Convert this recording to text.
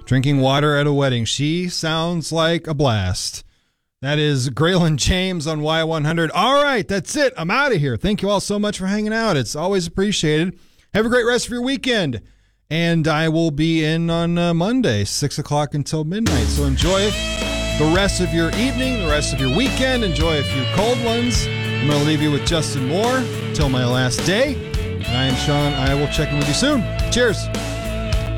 Drinking water at a wedding. She sounds like a blast. That is Graylin James on Y100. All right, that's it. I'm out of here. Thank you all so much for hanging out. It's always appreciated. Have a great rest of your weekend. And I will be in on Monday, 6 o'clock until midnight. So enjoy the rest of your evening, the rest of your weekend. Enjoy a few cold ones. I'm going to leave you with Justin Moore until my last day. And I am Sean. I will check in with you soon. Cheers.